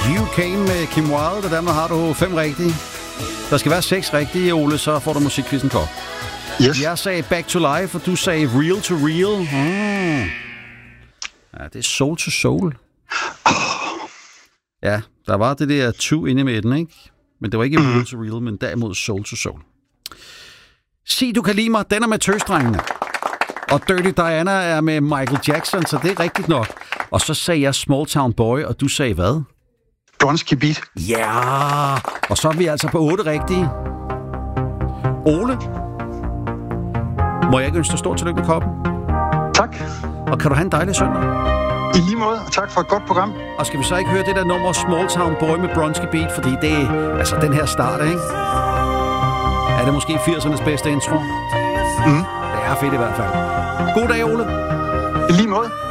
You Came med Kim Wilde, og dermed har du 5 rigtige. Der skal være 6 rigtige, Ole, så får du musikquizzen kop. Yes. Jeg sagde Back to Life, og du sagde Real to Real. Ja, det er Soul to Soul. Ja, der var det der 2 inde i midten, ikke? Men det var ikke Real to Real, men derimod Soul to Soul. Sig, du kan lide mig, den er med Tøstrengene. Og Dirty Diana er med Michael Jackson, så det er rigtigt nok. Og så sagde jeg Small Town Boy, og du sagde hvad? Gonski Beat. Ja, og så er vi altså på 8 rigtige. Ole, må jeg ikke ønske dig stort tillykke med koppen? Tak. Og kan du have en dejlig søndag? I lige måde, og tak for et godt program. Og skal vi så ikke høre det der nummer Small Town Boy med Bronski Beat, fordi det er altså den her start, ikke? Er det måske 80'ernes bedste intro? Det er fedt i hvert fald. God dag, Ole. I lige måde.